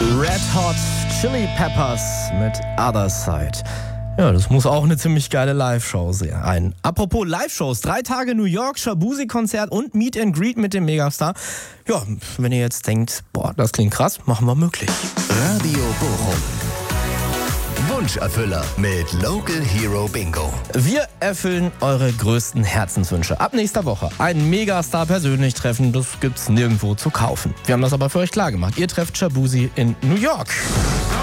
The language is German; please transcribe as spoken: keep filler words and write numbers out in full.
Red Hot Chili Peppers mit Other Side. Ja, das muss auch eine ziemlich geile Live-Show sein. Apropos Live-Shows, drei Tage New York, Shabuzi-Konzert und Meet and Greet mit dem Megastar. Ja, wenn ihr jetzt denkt, boah, das klingt krass, machen wir möglich. Radio Bochum. Wunscherfüller mit Local Hero Bingo. Wir erfüllen eure größten Herzenswünsche. Ab nächster Woche einen Megastar persönlich treffen, das gibt's nirgendwo zu kaufen. Wir haben das aber für euch klar gemacht. Ihr trefft Shabuzi in New York.